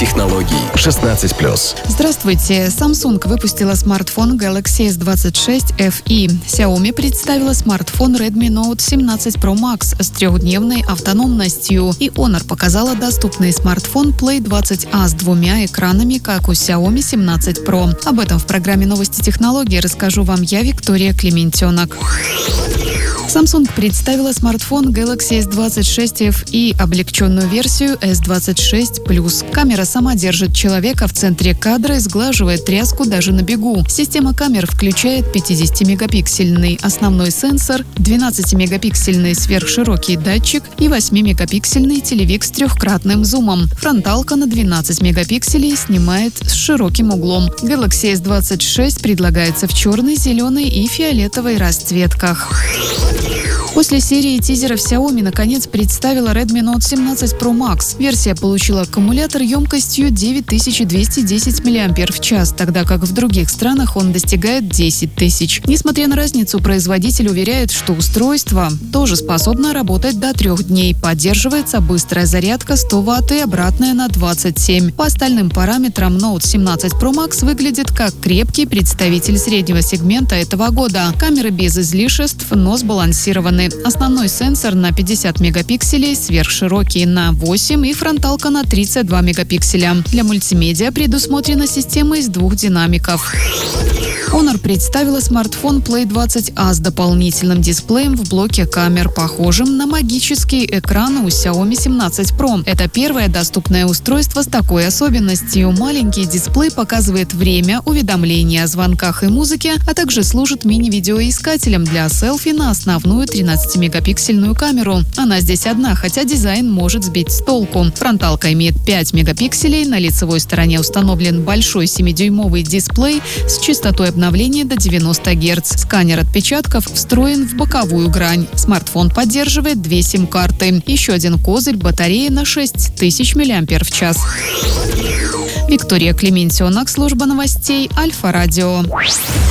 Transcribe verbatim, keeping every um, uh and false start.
технологий. шестнадцать плюс. Здравствуйте. Samsung выпустила смартфон Galaxy эс двадцать шесть эф и. Xiaomi представила смартфон Redmi Note семнадцать Pro Max с трехдневной автономностью. И Honor показала доступный смартфон Play двадцать а с двумя экранами, как у Xiaomi семнадцать Pro. Об этом в программе «Новости технологий» расскажу вам я, Виктория Клементенок. Samsung представила смартфон Galaxy эс двадцать шесть эф и, облегченную версию эс двадцать шесть плюс. Камера сама держит человека в центре кадра и сглаживает тряску даже на бегу. Система камер включает пятидесятимегапиксельный основной сенсор, двенадцатимегапиксельный сверхширокий датчик и восьмимегапиксельный телевик с трехкратным зумом. Фронталка на двенадцать мегапикселей снимает с широким углом. Galaxy эс двадцать шесть предлагается в черной, зеленой и фиолетовой расцветках. После серии тизеров Xiaomi наконец представила Redmi Note семнадцать Pro Max. Версия получила аккумулятор емкостью девять тысяч двести десять мАч, тогда как в других странах он достигает десять тысяч. Несмотря на разницу, производитель уверяет, что устройство тоже способно работать до трех дней. Поддерживается быстрая зарядка сто ватт и обратная на двадцать семь. По остальным параметрам Note семнадцать Pro Max выглядит как крепкий представитель среднего сегмента этого года. Камеры без излишеств, но сбалансированы. Основной сенсор на пятьдесят мегапикселей, сверхширокий на восемь и фронталка на тридцать два мегапикселя. Для мультимедиа предусмотрена система из двух динамиков. Honor представила смартфон Play двадцать а с дополнительным дисплеем в блоке камер, похожим на магические экраны у Xiaomi семнадцать Pro. Это первое доступное устройство с такой особенностью. Маленький дисплей показывает время, уведомления о звонках и музыке, а также служит мини-видеоискателем для селфи на основную тринадцатимегапиксельную камеру. Она здесь одна, хотя дизайн может сбить с толку. Фронталка имеет пять мегапикселей, на лицевой стороне установлен большой семидюймовый дисплей с частотой обновления до девяноста герц. Сканер отпечатков встроен в боковую грань. Смартфон поддерживает две сим-карты. Еще один козырь — батарея на шесть тысяч мАч. Виктория Клементенок, служба новостей Альфа Радио.